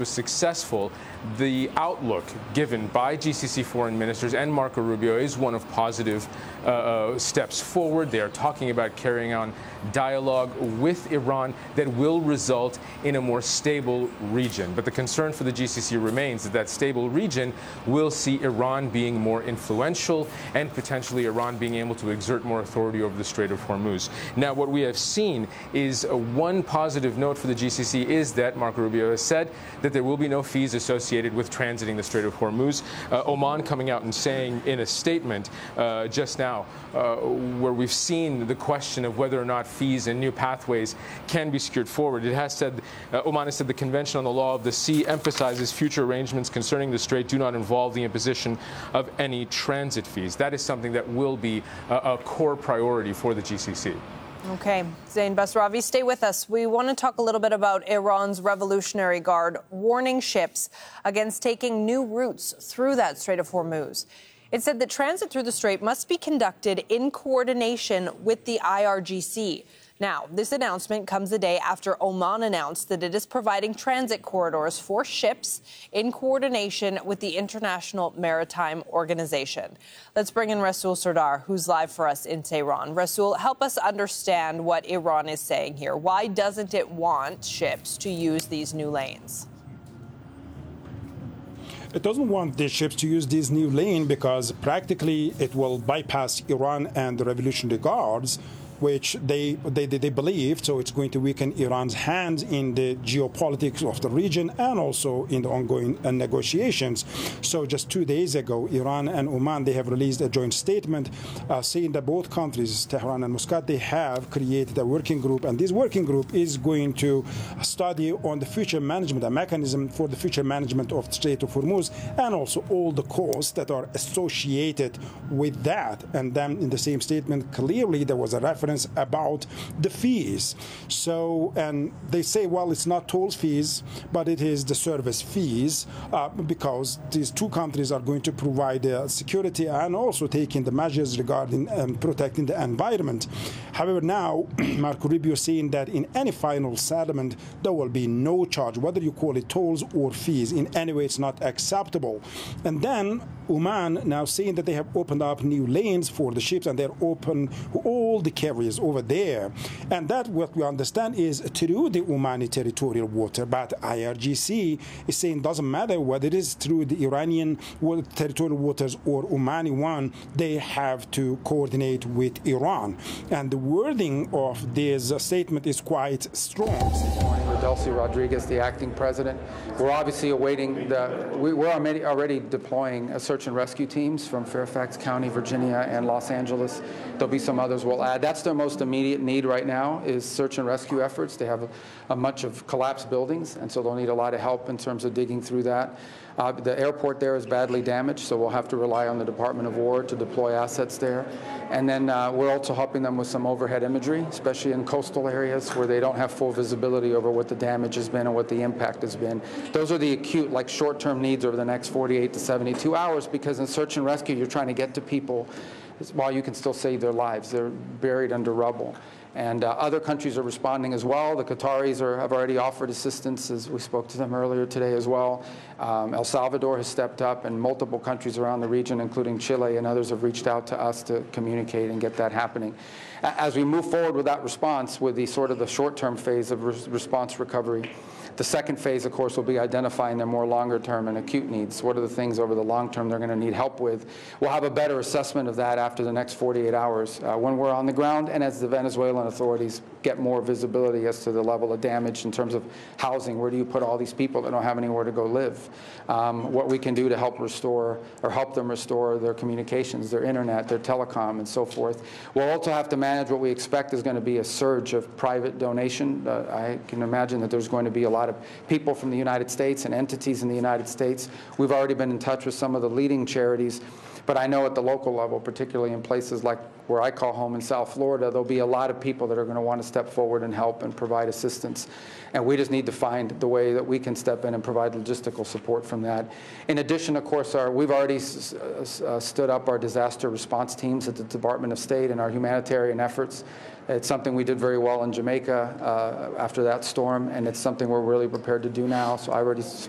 was successful, the outlook given by GCC foreign ministers and Marco Rubio is one of positive steps forward. They are talking about carrying on dialogue with Iran that will result in a more stable region. But the concern for the GCC remains that stable region will see Iran being more influential and potentially Iran being able to exert more authority over the Strait of Hormuz. Now, what we have seen is one positive note for the GCC is that Marco Rubio has said that there will be no fees associated with transiting the Strait of Hormuz. Oman coming out and saying in a statement just now where we've seen the question of whether or not fees and new pathways can be secured forward. It has said, Oman has said the Convention on the Law of the Sea emphasizes future arrangements concerning the Strait do not involve the imposition of any transit fees. That is something that will be a core priority for the GCC. Okay, Zain Basravi, stay with us. We want to talk a little bit about Iran's Revolutionary Guard warning ships against taking new routes through that Strait of Hormuz. It said that transit through the strait must be conducted in coordination with the IRGC. Now, this announcement comes a day after Oman announced that it is providing transit corridors for ships in coordination with the International Maritime Organization. Let's bring in Rasul Sardar, who's live for us in Tehran. Rasul, help us understand what Iran is saying here. Why doesn't it want ships to use these new lanes? It doesn't want the ships to use this new lane because practically it will bypass Iran and the Revolutionary Guards, which they believe, so it's going to weaken Iran's hands in the geopolitics of the region and also in the ongoing negotiations. So just 2 days ago, Iran and Oman, they have released a joint statement saying that both countries, Tehran and Muscat, they have created a working group, and this working group is going to study on the future management, a mechanism for the future management of the Strait of Hormuz, and also all the costs that are associated with that. And then in the same statement, clearly there was a reference about the fees. So, and they say, well, it's not toll fees, but it is the service fees, because these two countries are going to provide security and also taking the measures regarding protecting the environment. However, now Marco Rubio is saying that in any final settlement, there will be no charge, whether you call it tolls or fees. In any way, it's not acceptable. And then Oman now saying that they have opened up new lanes for the ships and they're open all the carriers over there. And that, what we understand, is through the Omani territorial water. But IRGC is saying doesn't matter whether it is through the Iranian territorial waters or Omani one, they have to coordinate with Iran. And the wording of this statement is quite strong. Good morning, Delcy Rodriguez, the acting president. We're obviously awaiting we're already deploying search and rescue teams from Fairfax County, Virginia, and Los Angeles. There'll be some others we'll add. That's their most immediate need right now is search and rescue efforts. They have a bunch of collapsed buildings, and so they'll need a lot of help in terms of digging through that. The airport there is badly damaged, so we'll have to rely on the Department of War to deploy assets there. And then we're also helping them with some overhead imagery, especially in coastal areas where they don't have full visibility over what the damage has been and what the impact has been. Those are the acute, like short-term needs over the next 48 to 72 hours, because in search and rescue, you're trying to get to people while you can still save their lives. They're buried under rubble. And other countries are responding as well. The Qataris have already offered assistance, as we spoke to them earlier today as well. El Salvador has stepped up, and multiple countries around the region, including Chile and others, have reached out to us to communicate and get that happening. As we move forward with that response, with the sort of the short-term phase of response recovery, the second phase, of course, will be identifying their more longer-term and acute needs. What are the things over the long term they're going to need help with? We'll have a better assessment of that after the next 48 hours when we're on the ground and as the Venezuelan authorities get more visibility as to the level of damage in terms of housing. Where do you put all these people that don't have anywhere to go live? What we can do to help restore or help them restore their communications, their internet, their telecom, and so forth. We'll also have to manage what we expect is going to be a surge of private donation. I can imagine that there's going to be a lot of people from the United States and entities in the United States. We've already been in touch with some of the leading charities, but I know at the local level, particularly in places like where I call home in South Florida, there'll be a lot of people that are going to want to step forward and help and provide assistance. And we just need to find the way that we can step in and provide logistical support from that. In addition, of course, we've already stood up our disaster response teams at the Department of State and our humanitarian efforts. It's something we did very well in Jamaica after that storm, and it's something we're really prepared to do now. So I already